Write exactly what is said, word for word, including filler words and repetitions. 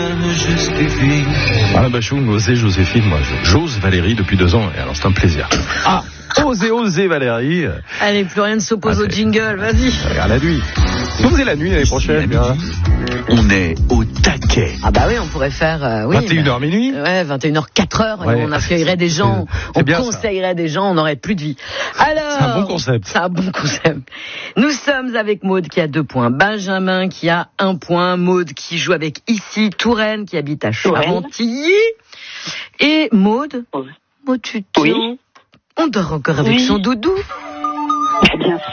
me justifie. Alain Bachung, osez Joséphine, moi j'ose Valérie depuis deux ans, et alors c'est un plaisir. Ah, osez, osez Valérie. Allez, plus rien ne s'oppose Ah, au jingle, vas-y. Regarde la nuit. Vous faisez la nuit l'année prochaine. Hein. On est au taquet. Ah bah oui, on pourrait faire... Euh, oui, vingt et une heures bah, minuit. Ouais, vingt et une heures, quatre heures, Ouais. et on accueillerait des gens, C'est on bien, conseillerait des gens, on n'aurait plus de vie. Alors... C'est un bon concept. C'est un bon concept. Nous sommes avec Maude qui a deux points, Benjamin qui a un point, Maude qui joue avec ici, Touraine qui habite à Charentilly, et Maude, Maude, tu te Oui. on dort encore avec Oui. son doudou. Bien